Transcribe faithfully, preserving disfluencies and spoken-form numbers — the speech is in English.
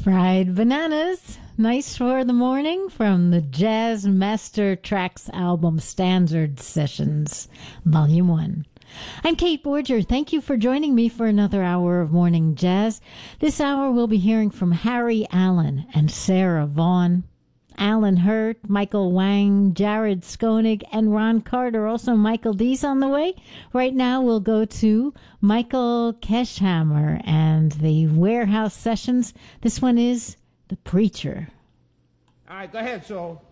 Fried Bananas, nice for the morning from the Jazz Master Tracks album Standard Sessions, Volume one. I'm Kate Borger. Thank you for joining me for another hour of Morning Jazz. This hour we'll be hearing from Harry Allen and Sarah Vaughan, Alan Hurt, Michael Wang, Jared Skoenig, and Ron Carter. Also, Michael D's on the way. Right now, we'll go to Michael Keschhammer and the Warehouse Sessions. This one is The Preacher. All right, go ahead, Soul.